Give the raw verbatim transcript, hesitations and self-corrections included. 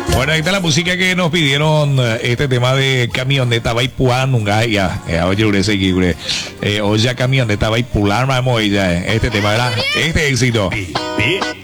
Bueno, ahí está la música que nos pidieron, este tema de camioneta Baipuan, un ya, oye, ure seguí, ure, oye, camioneta Baipular, vamos, ya, este tema, ¿verdad? Este éxito.